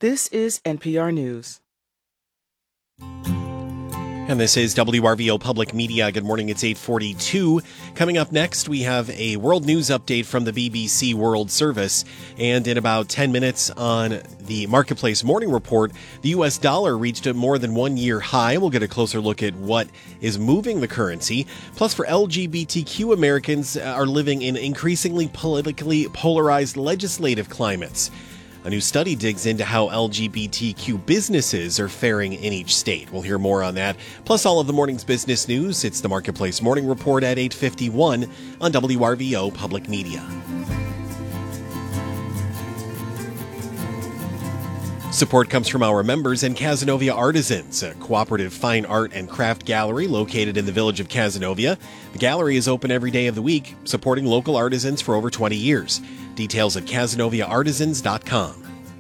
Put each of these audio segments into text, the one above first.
This is NPR News. And this is WRVO Public Media. Good morning, it's 8:42. Coming up next, we have a world news update from the BBC World Service. And in about 10 minutes on the Marketplace Morning Report, the U.S. dollar reached a more than 1 year high. We'll get a closer look at what is moving the currency. Plus, for LGBTQ Americans are living in increasingly politically polarized legislative climates. A new study digs into how LGBTQ businesses are faring in each state. We'll hear more on that. Plus all of the morning's business news. It's the Marketplace Morning Report at 8:51 on WRVO Public Media. Support comes from our members and Cazenovia Artisans, a cooperative fine art and craft gallery located in the village of Cazenovia. The gallery is open every day of the week, supporting local artisans for over 20 years. Details at CazenoviaArtisans.com.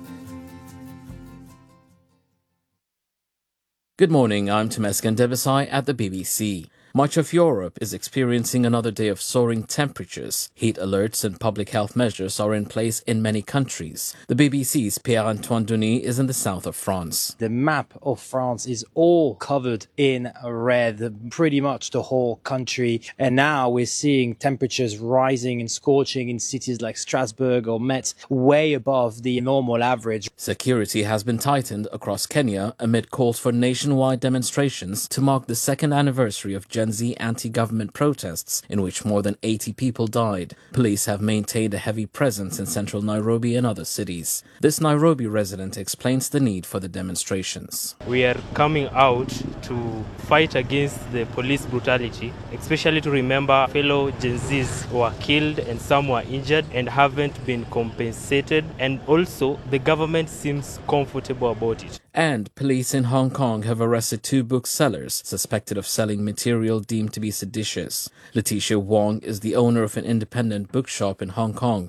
Good morning, I'm Temesgen Devasai at the BBC. Much of Europe is experiencing another day of soaring temperatures. Heat alerts and public health measures are in place in many countries. The BBC's Pierre-Antoine Denis is in the south of France. The map of France is all covered in red, pretty much the whole country. And now we're seeing temperatures rising and scorching in cities like Strasbourg or Metz, way above the normal average. Security has been tightened across Kenya amid calls for nationwide demonstrations to mark the second anniversary of Gen Z anti-government protests in which more than 80 people died. Police have maintained a heavy presence in central Nairobi and other cities. This Nairobi resident explains the need for the demonstrations. We are coming out to fight against the police brutality, especially to remember fellow Gen Zs who were killed and some were injured and haven't been compensated. And also, the government seems comfortable about it. And police in Hong Kong have arrested 2 booksellers suspected of selling material deemed to be seditious. Letitia Wong is the owner of an independent bookshop in Hong Kong.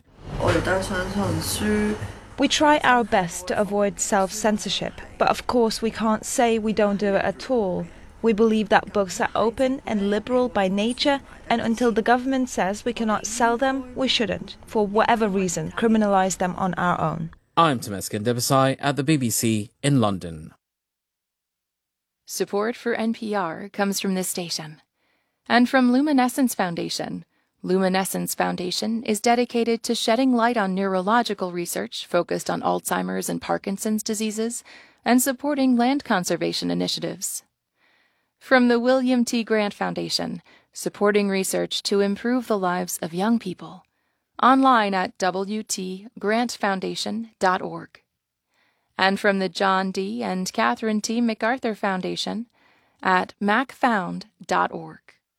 We try our best to avoid self-censorship, but of course we can't say we don't do it at all. We believe that books are open and liberal by nature, and until the government says we cannot sell them, we shouldn't, for whatever reason, criminalize them on our own. I'm Temesgen Devasai at the BBC in London. Support for NPR comes from this station and from Luminescence Foundation. Luminescence Foundation is dedicated to shedding light on neurological research focused on Alzheimer's and Parkinson's diseases and supporting land conservation initiatives. From the William T. Grant Foundation, supporting research to improve the lives of young people. Online at wtgrantfoundation.org. And from the John D. and Catherine T. MacArthur Foundation at macfound.org.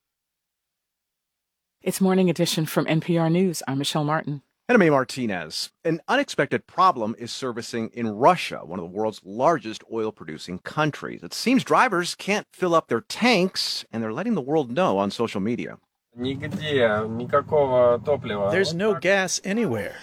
It's Morning Edition from NPR News. I'm Michelle Martin. And I'm A. Martinez. An unexpected problem is surfacing in Russia, one of the world's largest oil-producing countries. It seems drivers can't fill up their tanks, and they're letting the world know on social media. There's no gas anywhere.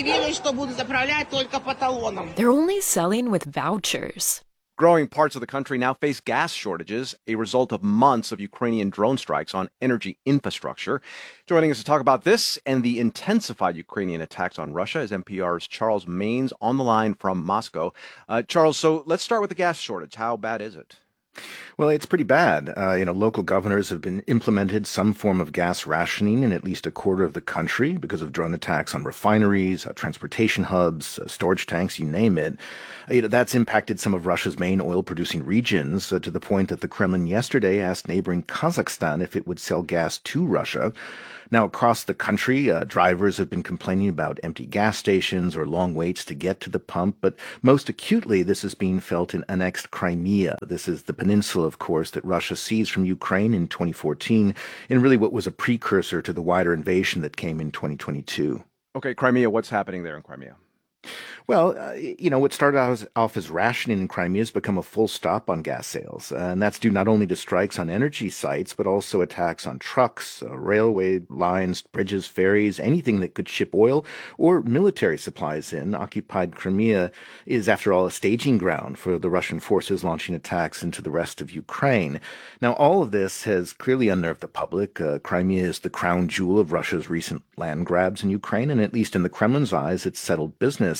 They're only selling with vouchers. Growing parts of the country now face gas shortages, a result of months of Ukrainian drone strikes on energy infrastructure. Joining us to talk about this and the intensified Ukrainian attacks on Russia is NPR's Charles Maynes on the line from Moscow. Charles, so let's start with the gas shortage. How bad is it? Well, it's pretty bad. Local governors have been implemented some form of gas rationing in at least a quarter of the country because of drone attacks on refineries, transportation hubs, storage tanks, you name it. That's impacted some of Russia's main oil-producing regions to the point that the Kremlin yesterday asked neighboring Kazakhstan if it would sell gas to Russia. Now, across the country, drivers have been complaining about empty gas stations or long waits to get to the pump, but most acutely, this is being felt in annexed Crimea. This is the peninsula, of course, that Russia seized from Ukraine in 2014, and really what was a precursor to the wider invasion that came in 2022. Okay, Crimea, what's happening there in Crimea? Well, what started off as rationing in Crimea has become a full stop on gas sales. And that's due not only to strikes on energy sites, but also attacks on trucks, railway lines, bridges, ferries, anything that could ship oil or military supplies in. Occupied Crimea is, after all, a staging ground for the Russian forces launching attacks into the rest of Ukraine. Now, all of this has clearly unnerved the public. Crimea is the crown jewel of Russia's recent land grabs in Ukraine, and at least in the Kremlin's eyes, it's settled business.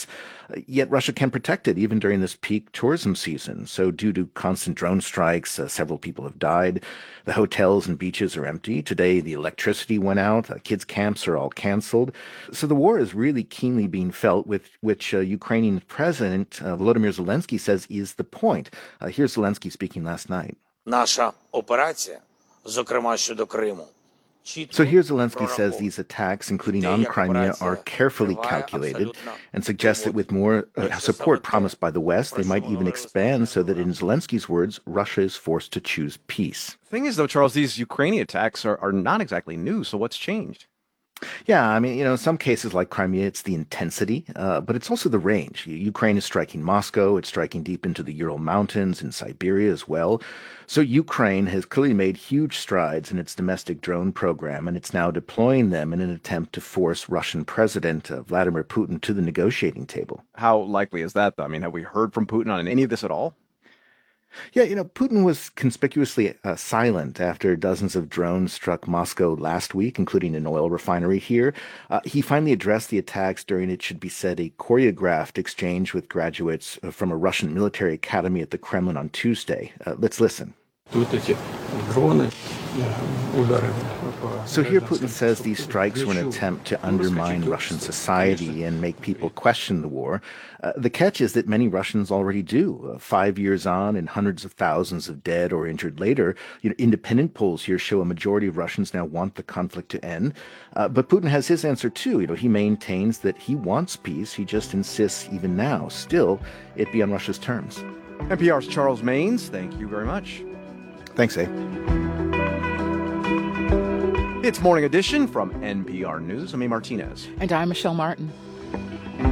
Yet Russia can protect it even during this peak tourism season. So due to constant drone strikes, several people have died. The hotels and beaches are empty. Today, the electricity went out. Kids' camps are all canceled. So the war is really keenly being felt, with which Ukrainian President Volodymyr Zelensky says is the point. Here's Zelensky speaking last night. Наша операція, зокрема щодо Криму. So here Zelensky says these attacks, including on Crimea, are carefully calculated and suggests that with more support promised by the West, they might even expand so that, in Zelensky's words, Russia is forced to choose peace. Thing is, though, Charles, these Ukrainian attacks are not exactly new. So what's changed? Yeah, I mean, in some cases like Crimea, it's the intensity, but it's also the range. Ukraine is striking Moscow. It's striking deep into the Ural Mountains and Siberia as well. So Ukraine has clearly made huge strides in its domestic drone program, and it's now deploying them in an attempt to force Russian President Vladimir Putin to the negotiating table. How likely is that, though? I mean, have we heard from Putin on any of this at all? Yeah, Putin was conspicuously silent after dozens of drones struck Moscow last week, including an oil refinery here. He finally addressed the attacks during, it should be said, a choreographed exchange with graduates from a Russian military academy at the Kremlin on Tuesday. Let's listen. So here Putin says these strikes were an attempt to undermine Russian society and make people question the war. The catch is that many Russians already do. 5 years on and hundreds of thousands of dead or injured later, independent polls here show a majority of Russians now want the conflict to end. But Putin has his answer too. He maintains that he wants peace. He just insists even now, still, it be on Russia's terms. NPR's Charles Maynes, thank you very much. Thanks, A. It's Morning Edition from NPR News. I'm A. Martinez. And I'm Michelle Martin.